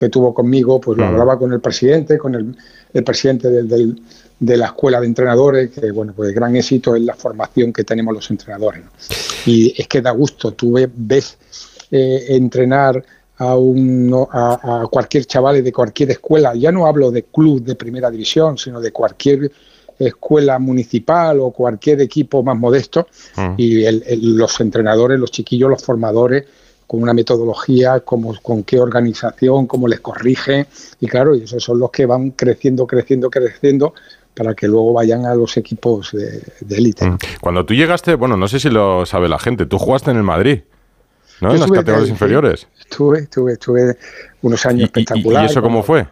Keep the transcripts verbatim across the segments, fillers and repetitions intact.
que tuvo conmigo, pues lo hablaba con el presidente, con el, el presidente del, del, de la escuela de entrenadores, que bueno, pues gran éxito es la formación que tenemos los entrenadores, ¿no? Y es que da gusto, tú ves, ves eh, entrenar a, un, a, a cualquier chaval de cualquier escuela, ya no hablo de club de primera división, sino de cualquier escuela municipal o cualquier equipo más modesto, uh-huh. y el, el, los entrenadores, los chiquillos, los formadores, con una metodología, cómo, con qué organización, cómo les corrige, y claro, y esos son los que van creciendo, creciendo, creciendo, para que luego vayan a los equipos de, de élite. Cuando tú llegaste, bueno, no sé si lo sabe la gente, tú jugaste en el Madrid, ¿no? Yo en las categorías de, inferiores. Estuve, estuve, estuve unos años ¿Y, espectaculares. ¿Y eso cómo fue?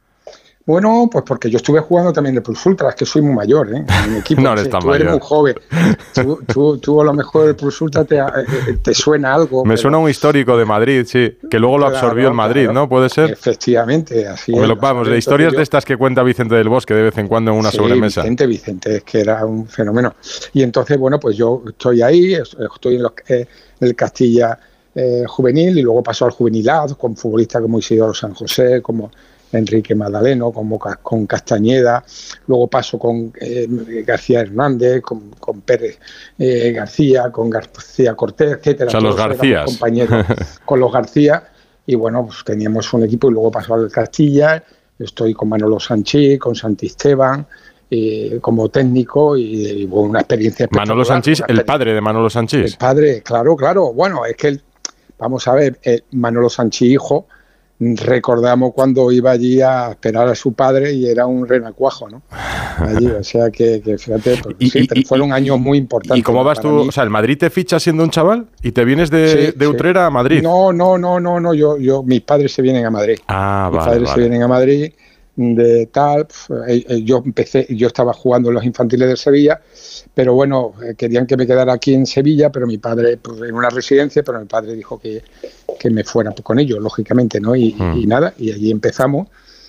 Bueno, pues porque yo estuve jugando también de Plus Ultra, es que soy muy mayor, ¿eh? En mi equipo, no eres sí, tan tú mayor. eres muy joven. Tú, tú, tú a lo mejor el Plus Ultra te, te suena algo. Me pero... suena un histórico de Madrid, sí, que luego lo absorbió claro, el Madrid, claro. ¿no? ¿Puede ser? Efectivamente, así es. Lo, vamos, de historias yo... de estas que cuenta Vicente del Bosque de vez en cuando en una sí, sobremesa. Vicente, Vicente, es que era un fenómeno. Y entonces, bueno, pues yo estoy ahí, estoy en, los, eh, en el Castilla eh, juvenil, y luego paso al juvenil A, con futbolistas como Isidoro San José, como Enrique Magdaleno, como con Castañeda, luego paso con eh, García Hernández, con, con Pérez eh, García, con García Cortés, etcétera. O sea, los Garcías. Compañeros con los García, y bueno, pues teníamos un equipo, y luego paso al Castilla, estoy con Manolo Sanchís, con Santisteban, eh, como técnico, y, y bueno, una experiencia espectacular. Manolo Sanchís, el padre de Manolo Sanchís. El padre, claro, claro. Bueno, es que, el, vamos a ver, el Manolo Sanchís, hijo, recordamos cuando iba allí a esperar a su padre y era un renacuajo, ¿no? Allí, o sea que, que fíjate, pues, y, sí, y, fueron años muy importantes. ¿Y cómo vas tú? Mí. O sea, ¿el Madrid te ficha siendo un chaval y te vienes de, sí, de Utrera sí. a Madrid? No, no, no, no, no, yo, yo, mis padres se vienen a Madrid. Ah, mis vale, padres vale. se vienen a Madrid de tal, yo empecé, yo estaba jugando en los infantiles de Sevilla, pero bueno, querían que me quedara aquí en Sevilla, pero mi padre, pues, en una residencia, pero mi padre dijo que, que me fuera con ellos, lógicamente, ¿no? Y, mm. y nada, y allí empezamos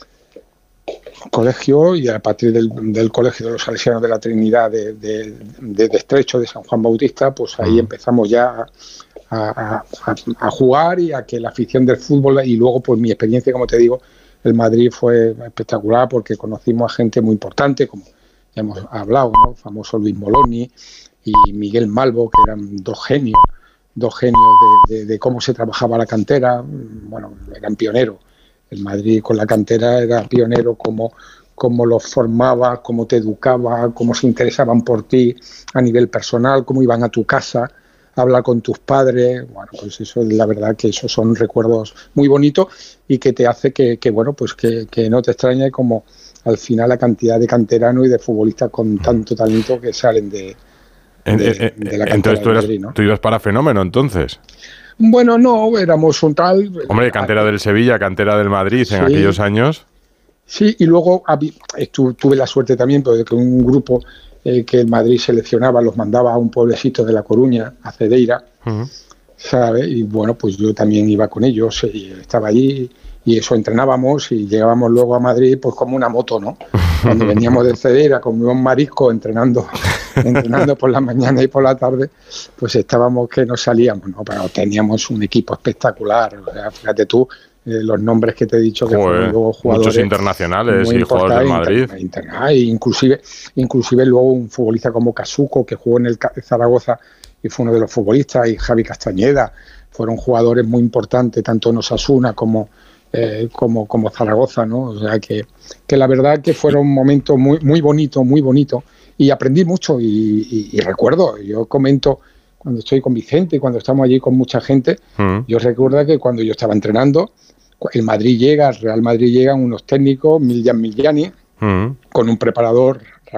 colegio, y a partir del, del colegio de los Salesianos de la Trinidad de, de, de, de Estrecho, de San Juan Bautista, pues ahí mm. empezamos ya a, a, a, a jugar, y a que la afición del fútbol, y luego pues mi experiencia, como te digo, el Madrid fue espectacular porque conocimos a gente muy importante, como ya hemos hablado, ¿no? El famoso Luis Moloni y Miguel Malvo, que eran dos genios, dos genios de, de, de cómo se trabajaba la cantera. Bueno, eran pioneros. El Madrid con la cantera era pionero, cómo, cómo los formaba, cómo te educaba, cómo se interesaban por ti a nivel personal, cómo iban a tu casa habla con tus padres. Bueno, pues eso, la verdad que esos son recuerdos muy bonitos, y que te hace que, que bueno, pues que, que no te extrañe como al final la cantidad de canteranos y de futbolistas con tanto talento que salen de, de, de, de la cantera. Entonces tú, eras, Madrid, ¿no? Tú ibas para fenómeno, entonces. Bueno, no, éramos un tal... Hombre, cantera del Sevilla, cantera del Madrid en sí, aquellos años. Sí, y luego tu, tuve la suerte también de que un grupo eh, que el Madrid seleccionaba los mandaba a un pueblecito de La Coruña, a Cedeira, uh-huh. ¿sabes? Y bueno, pues yo también iba con ellos, y estaba allí, y eso, entrenábamos, y llegábamos luego a Madrid pues como una moto, ¿no? Cuando veníamos de Cedeira con un marisco entrenando, entrenando por la mañana y por la tarde, pues estábamos que no salíamos, ¿no? Pero teníamos un equipo espectacular, o sea, fíjate tú, eh, los nombres que te he dicho, que Joder, fueron luego jugadores muchos internacionales y jugadores del Madrid. Inter, inter, inclusive, inclusive luego un futbolista como Casuco, que jugó en el Zaragoza y fue uno de los futbolistas, y Javi Castañeda, fueron jugadores muy importantes, tanto en Osasuna como, eh, como, como Zaragoza, ¿no? O sea que, que la verdad que fueron momentos muy, muy bonitos, muy bonitos, y aprendí mucho, y, y, y recuerdo, yo comento cuando estoy con Vicente, cuando estamos allí con mucha gente, uh-huh. yo recuerdo que cuando yo estaba entrenando, el Madrid llega, el Real Madrid llegan unos técnicos, Miljan Miljani, uh-huh. con un preparador,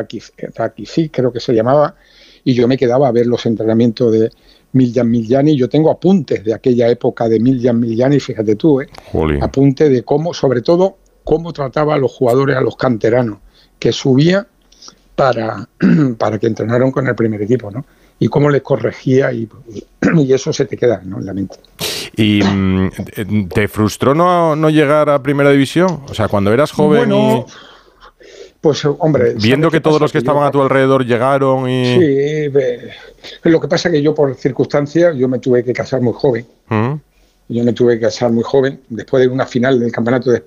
Rakitic, creo que se llamaba, y yo me quedaba a ver los entrenamientos de Miljan Miljani. Yo tengo apuntes de aquella época de Miljan Miljani, fíjate tú, ¿eh? apuntes de cómo, sobre todo, cómo trataba a los jugadores, a los canteranos, que subía para, para que entrenaran con el primer equipo, ¿no? Y cómo les corregía, y, y eso se te queda, ¿no?, en la mente. ¿Y te frustró no, no llegar a Primera División? O sea, cuando eras joven, bueno, y... pues hombre... viendo que todos los que, que estaban yo, a tu alrededor llegaron y... Sí, eh, lo que pasa es que yo por circunstancias, yo me tuve que casar muy joven. ¿Mm? Yo me tuve que casar muy joven, después de una final del Campeonato de